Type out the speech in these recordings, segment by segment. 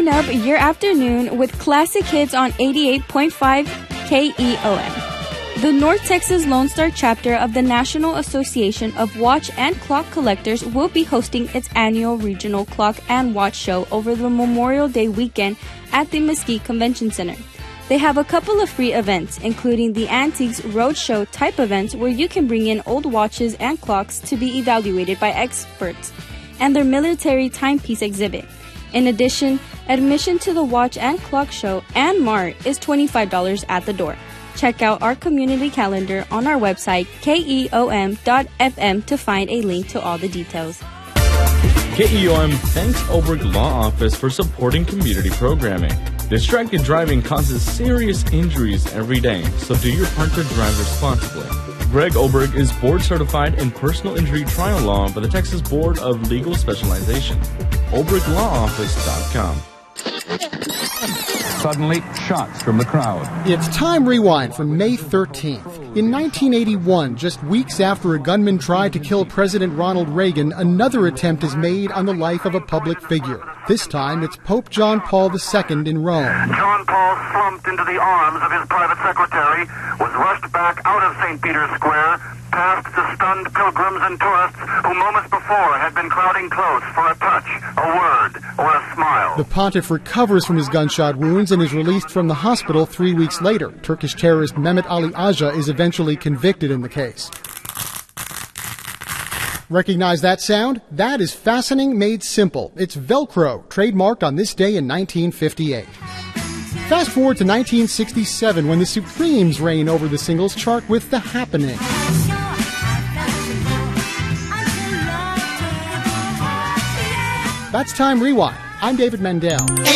Brighten up your afternoon with classic hits on 88.5 KEOM. The North Texas Lone Star chapter of the National Association of Watch and Clock Collectors will be hosting its annual regional clock and watch show over the Memorial Day weekend at the Mesquite Convention Center. They have a couple of free events, including the Antiques Roadshow type events where you can bring in old watches and clocks to be evaluated by experts, and their military timepiece exhibit. In addition, admission to the Watch and Clock Show and Mart is $25 at the door. Check out our community calendar on our website, keom.fm, to find a link to all the details. KEOM thanks Oberg Law Office for supporting community programming. Distracted driving causes serious injuries every day, so do your part to drive responsibly. Greg Oberg is board certified in personal injury trial law by the Texas Board of Legal Specialization. ObergLawOffice.com. Suddenly, shots from the crowd. It's Time Rewind from May 13th. In 1981, just weeks after a gunman tried to kill President Ronald Reagan, another attempt is made on the life of a public figure. This time, it's Pope John Paul II in Rome. John Paul slumped into the arms of his private secretary, was rushed back out of St. Peter's Square, past the stunned pilgrims and tourists who moments before had been crowding close for a touch, a word, or a smile. The pontiff recovers from his gunshot wounds and is released from the hospital 3 weeks later. Turkish terrorist Mehmet Ali Aja is eventually convicted in the case. Recognize that sound? That is fastening made simple. It's Velcro, trademarked on this day in 1958. Fast forward to 1967 when the Supremes reign over the singles chart with The Happening. That's Time Rewind. I'm David Mendel.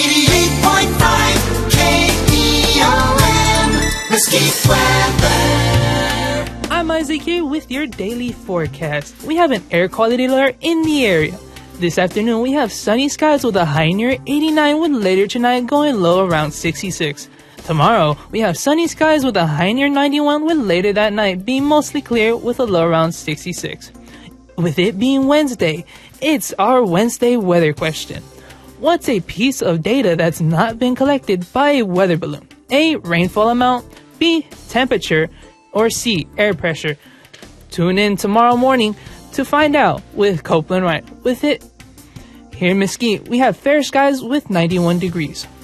88.5 KEOM, Mesquite weather. I'm Isaac here with your daily forecast. We have an air quality alert in the area. This afternoon, we have sunny skies with a high near 89 with later tonight going low around 66. Tomorrow, we have sunny skies with a high near 91 with later that night being mostly clear with a low around 66. With it being Wednesday, it's our Wednesday weather question. What's a piece of data that's not been collected by a weather balloon? A. Rainfall amount, B. Temperature, or C. Air pressure? Tune in tomorrow morning to find out with Copeland Wright. With it, here in Mesquite, we have fair skies with 91 degrees.